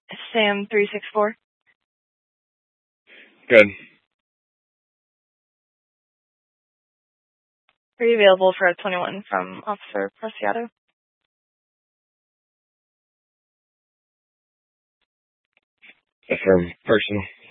Sam 364. Good. Are you available for a 21 from Officer Preciado? Affirm. Personal.